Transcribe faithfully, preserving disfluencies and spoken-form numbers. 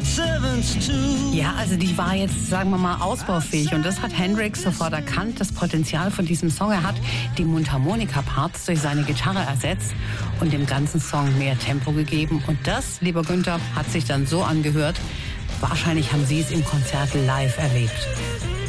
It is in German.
Ja, also die war jetzt, sagen wir mal, ausbaufähig. Und das hat Hendrix sofort erkannt, das Potenzial von diesem Song. Er hat die Mundharmonika-Parts durch seine Gitarre ersetzt und dem ganzen Song mehr Tempo gegeben. Und das, lieber Günther, hat sich dann so angehört. Wahrscheinlich haben Sie es im Konzert live erlebt.